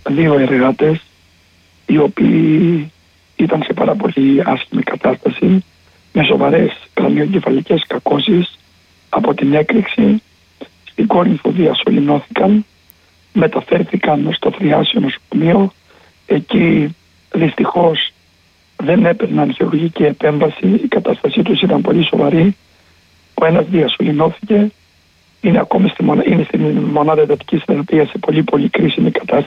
2 εργάτες οι οποίοι ήταν σε πάρα πολύ άσχημη κατάσταση, με σοβαρές κρανιοεγκεφαλικές κακώσεις. Από την έκρηξη στην Κόρινθο διασωληνώθηκαν, μεταφέρθηκαν στο Θριάσιο νοσοκομείο. Εκεί δυστυχώς δεν έπαιρναν χειρουργική επέμβαση, η κατάστασή τους ήταν πολύ σοβαρή. Ο ένας διασωληνώθηκε, είναι ακόμη είναι στην μονάδα εντατικής θεραπείας σε πολύ πολύ κρίσιμη κατάσταση.